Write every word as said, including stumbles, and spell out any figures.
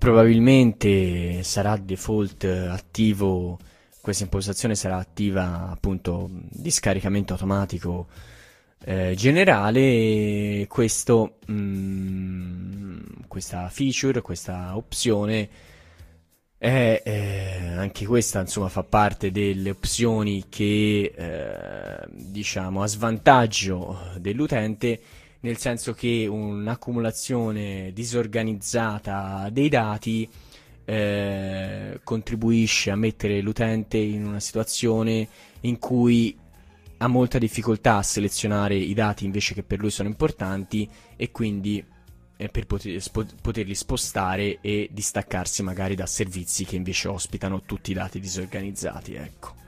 probabilmente sarà default attivo, questa impostazione sarà attiva appunto di scaricamento automatico eh, generale. E questo, mm, questa feature, questa opzione è eh, anche questa, insomma, fa parte delle opzioni che eh, diciamo a svantaggio dell'utente, nel senso che un'accumulazione disorganizzata dei dati eh, contribuisce a mettere l'utente in una situazione in cui ha molta difficoltà a selezionare i dati invece che per lui sono importanti, e quindi eh, per poter- spo- poterli spostare e distaccarsi magari da servizi che invece ospitano tutti i dati disorganizzati, ecco.